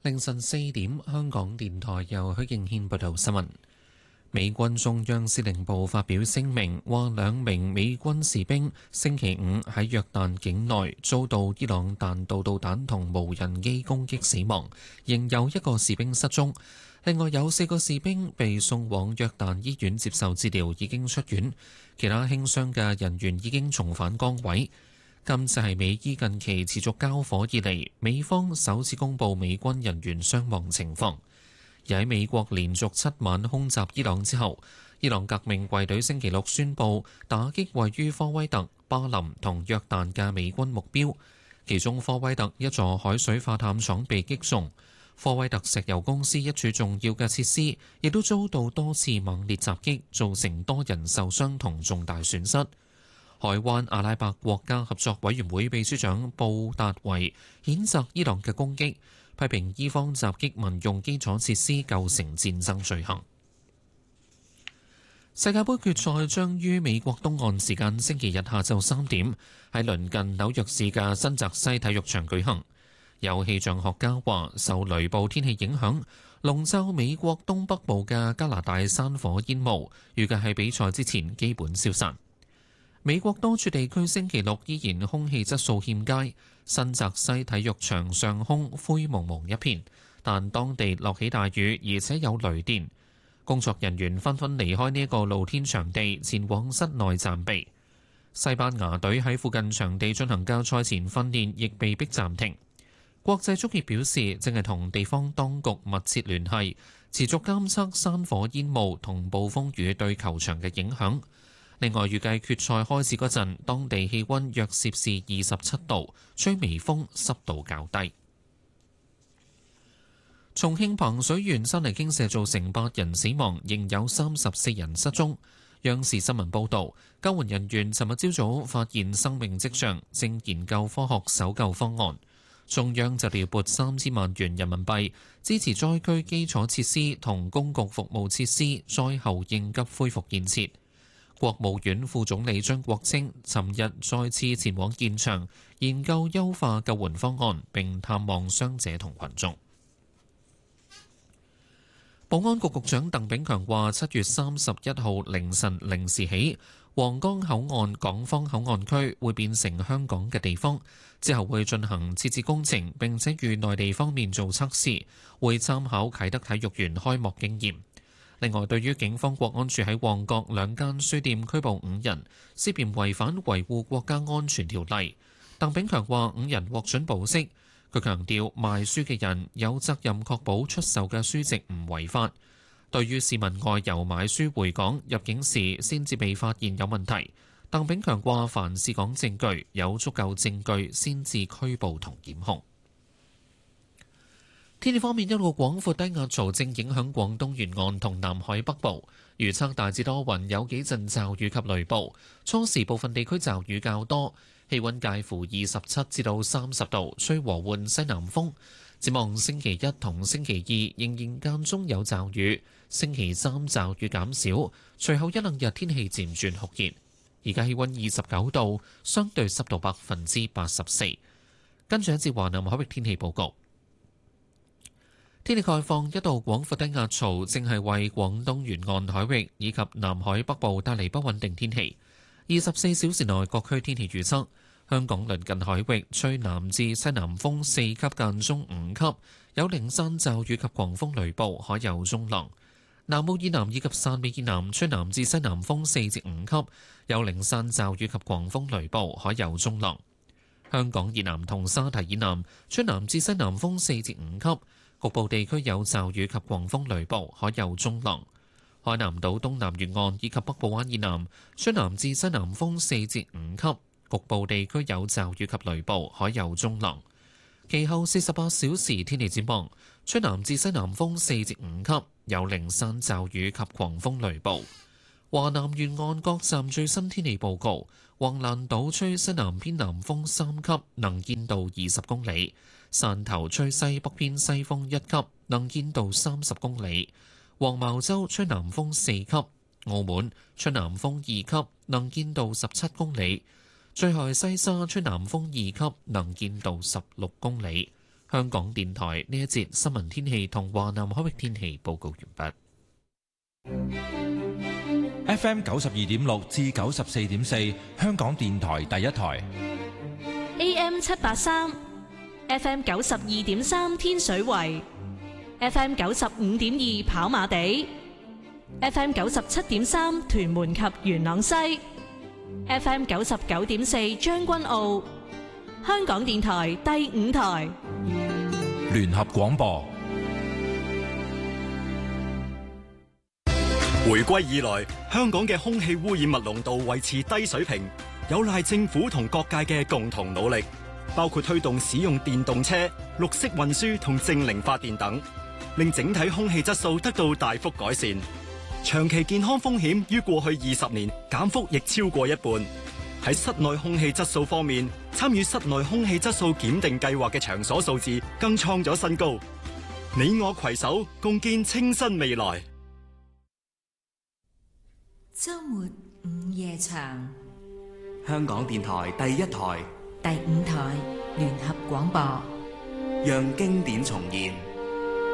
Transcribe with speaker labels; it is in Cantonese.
Speaker 1: 凌晨4點，香港電台由許敬軒報道新聞。美軍中央司令部發表聲明，話2名美軍士兵星期五喺約旦境內遭到伊朗彈道導彈同無人機攻擊死亡，仍有1個士兵失蹤。另外有4個士兵被送往約旦醫院接受治療，已經出院。其他輕傷嘅人員已經重返崗位。今次係美伊近期持續交火以嚟，美方首次公布美軍人員傷亡情況。而喺美國連續7晚空襲伊朗之後，伊朗革命衛隊星期六宣布打擊位於科威特、巴林同約旦嘅美軍目標，其中科威特一座海水化淡廠被擊中，科威特石油公司一處重要嘅設施亦都遭到多次猛烈襲擊，造成多人受傷同重大損失。海灣阿拉伯國家合作委員會秘書長布達維譴責伊朗嘅攻擊，批評伊方襲擊民用基礎設施構成戰爭罪行。世界盃決賽將於美國東岸時間星期日下晝3點喺鄰近紐約市嘅新澤西體育場舉行。有氣象學家話，受雷暴天氣影響，籠罩美國東北部嘅加拿大山火煙霧，預計喺比賽之前基本消散。美國多處地區星期六依然空氣質素欠佳，新澤西體育場上空灰蒙蒙一片，但當地落起大雨，而且有雷電。工作人員紛紛離開呢一個露天場地，前往室內暫避。西班牙隊喺附近場地進行嘅賽前訓練亦被迫暫停。國際足協表示，正係同地方當局密切聯繫，持續監測山火煙霧同暴風雨對球場嘅影響。另外，預計決賽開始嗰陣，當地氣温約攝氏27度，吹微風，濕度較低。重慶彭水縣山泥傾瀉造成8人死亡，仍有34人失蹤。央視新聞報導，救援人員尋日朝早發現生命跡象，正研究科學搜救方案。中央就調撥3000萬元人民幣，支持災區基礎設施同公共服務設施災後應急恢復建設。國務院副總理張國清尋日再次前往現場，研究優化救援方案，並探望傷者同群眾。保安局局長鄧炳強話：7月31號凌晨0時起，皇崗口岸港方口岸區會變成香港嘅地方，之後會進行設置工程，並且與內地方面做測試，會參考啟德體育園開幕經驗。另外，對於警方國安處喺旺角2間書店拘捕5人，涉嫌違反維護國家安全條例，鄧炳強話5人獲准保釋。佢強調，賣書嘅人有責任確保出售嘅書籍唔違法。對於市民外遊買書回港入境時先至被發現有問題，鄧炳強話凡事講證據，有足夠證據先至拘捕同檢控。天氣方面，一個廣闊低壓槽正影響廣東沿岸同南海北部，預測大致多雲，有幾陣驟雨及雷暴。初時部分地區驟雨較多，氣溫介乎27至到30度，吹和緩西南風。展望星期一同星期二仍然間中有驟雨，星期三驟雨減少，隨後1-2日天氣漸轉酷熱。而家氣溫29度，相對濕度84%。跟住一節華南海域天氣報告。天氣概況，一道廣闊低壓槽正係為廣東沿岸海域以及南海北部帶嚟不穩定天氣。24小時內各區天氣預測：香港鄰近海域吹南至西南風4級間中5級，有零散驟雨及狂風雷暴，海有中浪。南澳以南以及汕尾以南吹南至西南風4至5級，有零散驟雨及狂風雷暴，海有中浪。香港以南同沙堤以南吹南至西南風4至5級。局部地區有驟雨及狂風雷暴，海有中浪。海南島東南沿岸以及北部灣以南吹南至西南風4至5級，局部地區有驟雨及雷暴，海有中浪。其後48小時天氣展望，吹南至西南風4至5級，有零散驟雨及狂風雷暴。華南沿岸各站最新天氣報告：橫瀾島吹西南偏南風3級，能見度20公里；汕頭吹西北偏西風1級，能見度30公里；黃茅洲吹南風4級；澳門吹南風2級，能見度17公里；最後係西沙吹南風2級，能見度16公里。 香港電台呢一節新聞天氣同華南海域天氣報告完畢。
Speaker 2: FM 92.6至94.4，香港電台第一台。
Speaker 3: AM 783 FM 92.3天水圍 FM 95.2跑馬地 FM 97.3屯門及元朗西 FM 99.4將軍澳。香港電台第五台
Speaker 2: 聯合廣播。
Speaker 4: 回歸以來，香港嘅空氣污染物濃度維持低水平，有賴政府同各界嘅共同努力，包括推動使用電動車、綠色運輸同淨零發電等，令整體空氣質素得到大幅改善。長期健康風險於過去20年減幅亦超過一半。喺室內空氣質素方面，參與室內空氣質素檢定計劃嘅場所數字更創咗新高。你我攜手共建清新未來。
Speaker 5: 周末午夜場，
Speaker 6: 香港電台第一台、
Speaker 5: 第五台聯合廣播，
Speaker 6: 讓經典重現。